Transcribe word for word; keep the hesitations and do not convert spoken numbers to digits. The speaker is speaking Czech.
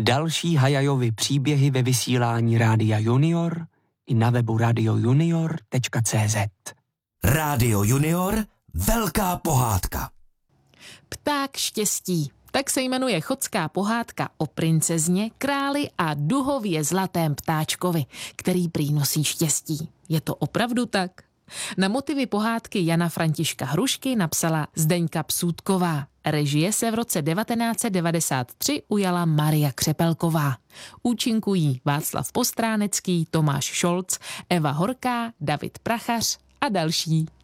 Další Hayajovy příběhy ve vysílání Rádia Junior i na webu radio junior tečka cé zet. Rádio Junior, velká pohádka. Pták štěstí. Tak se jmenuje chotská pohádka o princezně, králi a duhově zlatém ptáčkovi, který prý nosí štěstí. Je to opravdu tak? Na motivy pohádky Jana Františka Hrušky napsala Zdeňka Psůtková. Režie se v roce devatenáct set devadesát tři ujala Maria Křepelková. Účinkují Václav Postránecký, Tomáš Šolc, Eva Horká, David Prachař a další.